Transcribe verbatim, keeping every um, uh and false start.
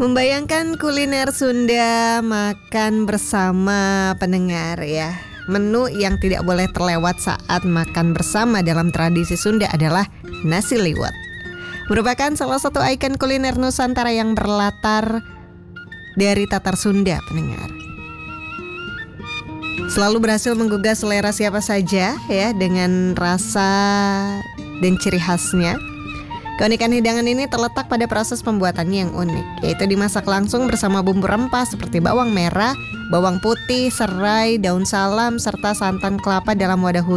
Membayangkan kuliner Sunda makan bersama pendengar ya. Menu yang tidak boleh terlewat saat makan bersama dalam tradisi Sunda adalah nasi liwet. Merupakan salah satu ikon kuliner Nusantara yang berlatar dari Tatar Sunda, pendengar. Selalu berhasil menggugah selera siapa saja ya dengan rasa dan ciri khasnya. Keunikan hidangan ini terletak pada proses pembuatannya yang unik, yaitu dimasak langsung bersama bumbu rempah seperti bawang merah, bawang putih, serai, daun salam, serta santan kelapa dalam wadah khusus.